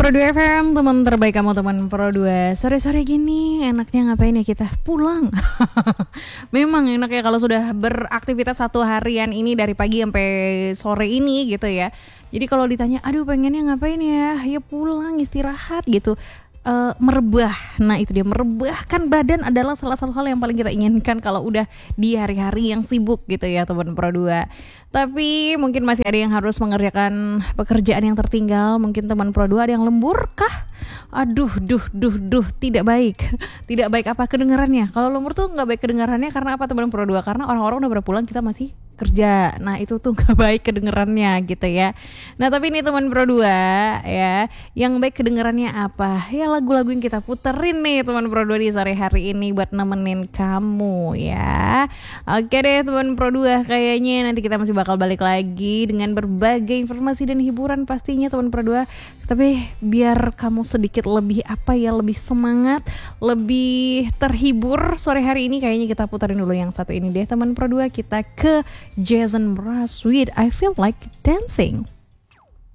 Pro 2 FM, teman terbaik kamu, teman Pro 2. Sore-sore gini enaknya ngapain ya kita? Pulang. Memang enak ya kalau sudah beraktivitas satu harian ini dari pagi sampai sore ini gitu ya. Jadi kalau ditanya, aduh pengennya ngapain ya? Ya pulang, istirahat gitu. Merebah. Nah itu dia, merebahkan badan adalah salah satu hal yang paling kita inginkan kalau udah di hari-hari yang sibuk gitu ya teman Pro 2. Tapi mungkin masih ada yang harus mengerjakan pekerjaan yang tertinggal. Mungkin teman Pro 2 ada yang lembur kah? Aduh, tidak baik. Tidak baik apa kedengarannya? Kalau lembur tuh nggak baik kedengarannya karena apa teman Pro 2? Karena orang-orang udah pada pulang, kita masih kerja. Nah itu tuh gak baik kedengerannya gitu ya. Nah tapi ini teman Pro 2 ya, yang baik kedengerannya apa? Ya lagu-lagu yang kita puterin nih teman Pro 2 di sore hari ini buat nemenin kamu ya. Oke deh teman Pro 2, kayaknya nanti kita masih bakal balik lagi dengan berbagai informasi dan hiburan pastinya teman Pro 2. Tapi biar kamu sedikit lebih lebih semangat, lebih terhibur sore hari ini, kayaknya kita puterin dulu yang satu ini deh teman Pro 2. Kita ke Jason Mraz with I Feel Like Dancing.